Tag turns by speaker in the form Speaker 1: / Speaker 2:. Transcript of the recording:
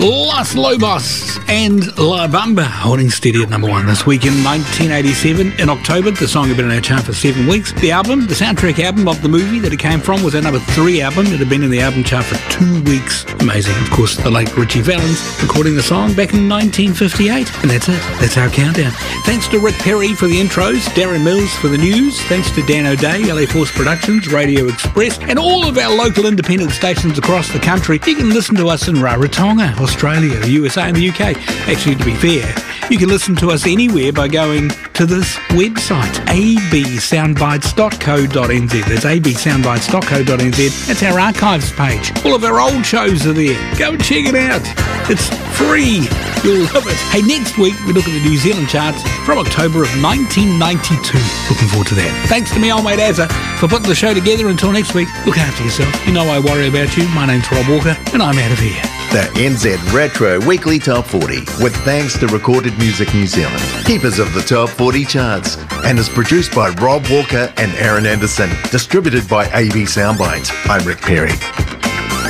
Speaker 1: Los Lobos and La Bamba holding steady at number one this week in 1987. In October, the song had been in our chart for 7 weeks. The album, the soundtrack album of the movie that it came from, was our number 3 album. It had been in the album chart for 2 weeks. Amazing. Of course, the late Richie Valens recording the song back in 1958. And that's it. That's our countdown. Thanks to Rick Perry for the intros, Darren Mills for the news, thanks to Dan O'Day, LA Force Productions, Radio Express, and all of our local independent stations across the country. You can listen to us in Rarotonga, Australia, the USA and the UK. Actually, to be fair, you can listen to us anywhere by going to this website, absoundbites.co.nz. That's absoundbites.co.nz. That's our archives page. All of our old shows are there. Go and check it out. It's free. You'll love it. Hey, next week we look at the New Zealand charts from October of 1992. Looking forward to that. Thanks to me old mate Azza for putting the show together. Until next week, look after yourself. You know I worry about you. My name's Rob Walker, and I'm out of here.
Speaker 2: The NZ Retro Weekly Top 40, with thanks to Recorded Music New Zealand, keepers of the Top 40 charts, and is produced by Rob Walker and Aaron Anderson, distributed by AB Soundbites. I'm Rick Perry.